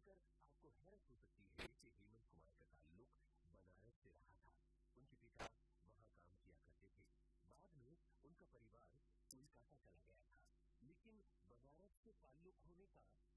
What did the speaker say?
सुनकर आपको हैरत हो सकती है कि हेमंत कुमार का ताल्लुक बनारस से रहा था। उनके पिता वहां काम किया करते थे। बाद में उनका परिवार कोलकाता चला गया था, लेकिन बनारस से ताल्लुक होने का